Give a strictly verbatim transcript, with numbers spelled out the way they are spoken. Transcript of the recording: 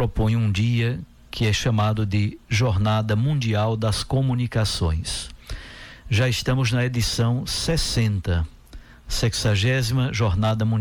propõe um dia que é chamado de Jornada Mundial das Comunicações. Já estamos na edição sessenta, sexagésima Jornada Mundial